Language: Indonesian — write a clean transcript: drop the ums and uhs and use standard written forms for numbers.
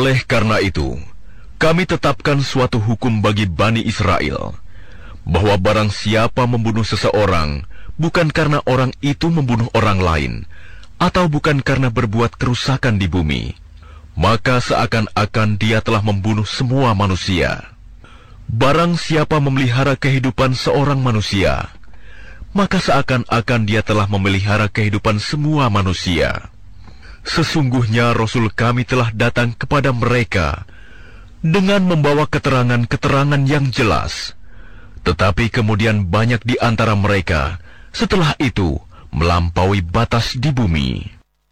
Oleh karena itu, kami tetapkan suatu hukum bagi Bani Israel, bahwa barang siapa membunuh seseorang, bukan karena orang itu membunuh orang lain, atau bukan karena berbuat kerusakan di bumi, maka seakan-akan dia telah membunuh semua manusia. Barang siapa memelihara kehidupan seorang manusia, maka seakan-akan dia telah memelihara kehidupan semua manusia. Sesungguhnya Rasul kami telah datang kepada mereka dengan membawa keterangan-keterangan yang jelas, tetapi kemudian banyak di antara mereka setelah itu melampaui batas di bumi.